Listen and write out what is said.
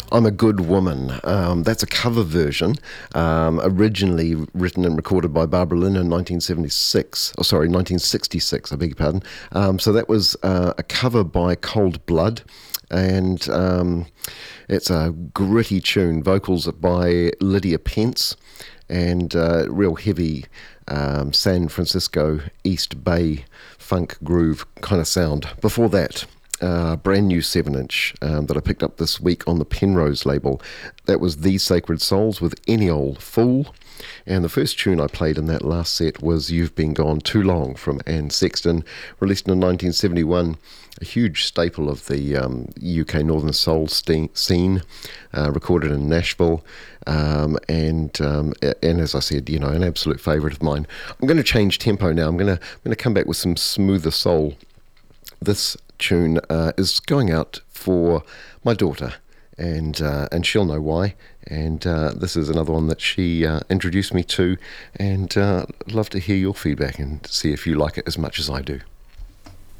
I'm a Good Woman. That's a cover version, originally written and recorded by Barbara Lynn in 1966, I beg your pardon. So that was a cover by Cold Blood, and it's a gritty tune, vocals by Lydia Pence, and real heavy San Francisco East Bay funk groove kind of sound. Before that, brand new 7-inch that I picked up this week on the Penrose label. That was These Sacred Souls with Any Old Fool. And the first tune I played in that last set was You've Been Gone Too Long from Anne Sexton, released in 1971. A huge staple of the UK Northern Soul scene, recorded in Nashville, and as I said, an absolute favourite of mine. I'm going to change tempo now. I'm going to come back with some smoother soul. This tune is going out for my daughter, and she'll know why. And this is another one that she introduced me to, and love to hear your feedback and see if you like it as much as I do.